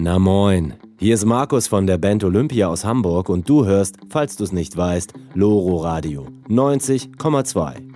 Na moin, hier ist Markus von der Band Olympia aus Hamburg und du hörst, falls du es nicht weißt, Loro Radio 90,2.